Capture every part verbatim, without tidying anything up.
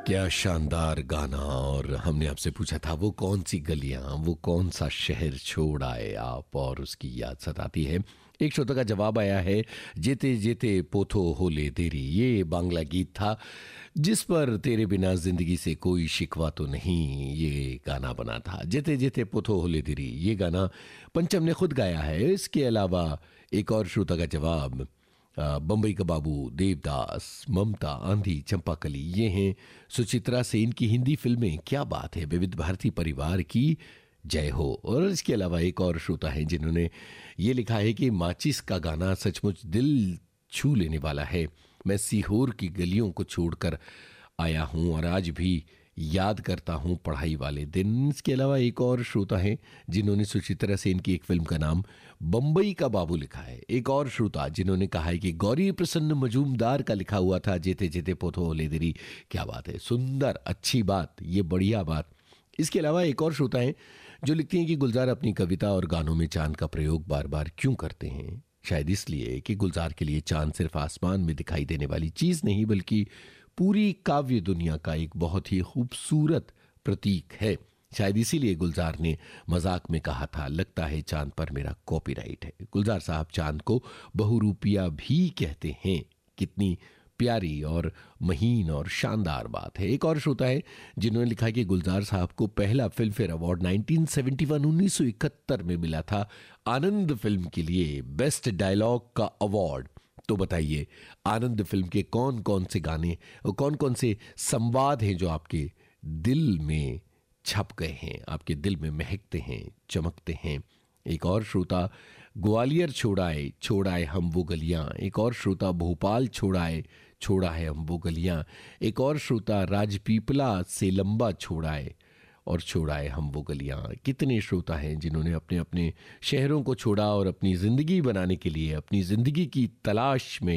क्या शानदार गाना। और हमने आपसे पूछा था वो कौन सी गलियां, वो कौन सा शहर छोड़ आए आप और उसकी याद सताती है। एक श्रोता का जवाब आया है, जेते जेते पोथो होले देरी। ये बांग्ला गीत था जिस पर तेरे बिना जिंदगी से कोई शिकवा तो नहीं ये गाना बना था। जेते जेते पोथो होले देरी ये गाना पंचम ने खुद गाया है। इसके अलावा एक और श्रोता का जवाब, बम्बई का बाबू, देवदास, ममता, आंधी, चंपाकली, ये हैं सुचित्रा सेन की हिंदी फिल्में। क्या बात है, विविध भारती परिवार की जय हो। और इसके अलावा एक और श्रोता हैं जिन्होंने ये लिखा है कि माचिस का गाना सचमुच दिल छू लेने वाला है। मैं सीहोर की गलियों को छोड़कर आया हूँ और आज भी याद करता हूँ पढ़ाई वाले दिन। इसके अलावा एक और श्रोता हैं जिन्होंने सुचित्रा सेन की एक फिल्म का नाम बम्बई का बाबू लिखा है। एक और श्रोता जिन्होंने कहा है कि गौरी प्रसन्न मजूमदार का लिखा हुआ था जेते जेते पोथो होले देरी। क्या बात है, सुंदर, अच्छी बात, ये बढ़िया बात। इसके अलावा एक और श्रोता हैं जो लिखती हैं कि गुलजार अपनी कविता और गानों में चांद का प्रयोग बार बार क्यों करते हैं। शायद इसलिए कि गुलजार के लिए चांद सिर्फ आसमान में दिखाई देने वाली चीज नहीं बल्कि पूरी काव्य दुनिया का एक बहुत ही खूबसूरत प्रतीक है। शायद इसीलिए गुलजार ने मजाक में कहा था, लगता है चांद पर मेरा कॉपीराइट है। गुलजार साहब चांद को बहुरूपिया भी कहते हैं। कितनी प्यारी और महीन और शानदार बात है। एक और श्रोता है जिन्होंने लिखा कि गुलजार साहब को पहला फिल्म फेयर अवार्ड उन्नीस सौ इकहत्तर उन्नीस सौ इकहत्तर में मिला था आनंद फिल्म के लिए बेस्ट डायलॉग का अवार्ड। तो बताइए, आनंद फिल्म के कौन कौन से गाने और कौन कौन से संवाद हैं जो आपके दिल में छप गए हैं, आपके दिल में महकते हैं, चमकते हैं। एक और श्रोता ग्वालियर छोड़ाए छोड़ाए हम वो गलियां। एक और श्रोता भोपाल छोड़ाए छोड़ा है हम वो गलियां। एक और श्रोता राजपीपला से लंबा छोड़ाए और छोड़ाए हम वो गलियां। कितने श्रोता हैं जिन्होंने अपने अपने शहरों को छोड़ा और अपनी ज़िंदगी बनाने के लिए, अपनी ज़िंदगी की तलाश में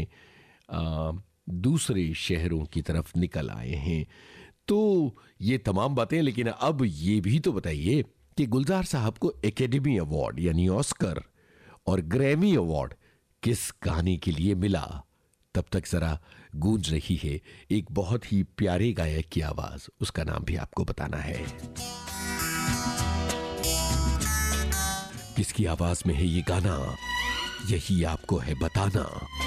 आ, दूसरे शहरों की तरफ निकल आए हैं। तो ये तमाम बातें, लेकिन अब ये भी तो बताइए कि गुलजार साहब को एकेडमी अवार्ड यानी ऑस्कर और ग्रैमी अवार्ड किस गाने के लिए मिला। तब तक जरा गूंज रही है एक बहुत ही प्यारे गायक की आवाज, उसका नाम भी आपको बताना है। किसकी आवाज में है ये गाना, यही आपको है बताना।